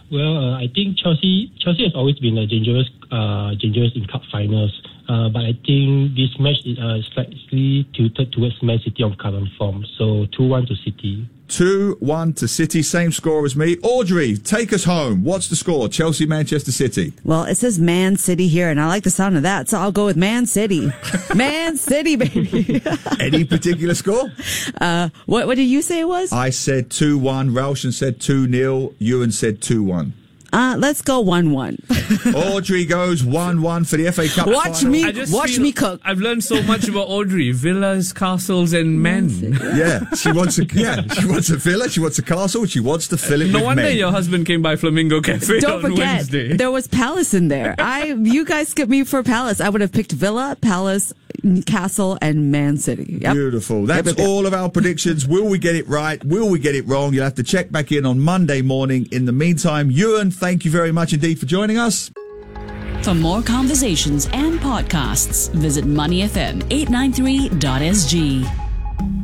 Well, I think Chelsea has always been a dangerous in cup finals. But I think this match is slightly tilted towards Man City on current form. So 2-1 to City. 2-1 to City, same score as me. Audrey, take us home. What's the score? Chelsea, Manchester City. Well, it says Man City here, and I like the sound of that, so I'll go with Man City. Man City, baby. Any particular score? What did you say it was? I said 2-1. Ralston said 2-0. Ewan said 2-1. Let's go 1-1. Audrey goes 1-1 for the FA Cup final. Watch me cook. I've learned so much about Audrey. Villas, castles, and men. Yeah, she wants a villa, she wants a castle, she wants to fill it with men. No wonder your husband came by Flamingo Cafe Don't on forget, Wednesday. there was Palace in there. You guys skipped me for Palace. I would have picked Villa, Palace, Castle, and Man City. Yep. Beautiful. That's all of our predictions. Will we get it right? Will we get it wrong? You'll have to check back in on Monday morning. In the meantime, Ewan, thank you very much indeed for joining us. For more conversations and podcasts, visit moneyfm893.sg.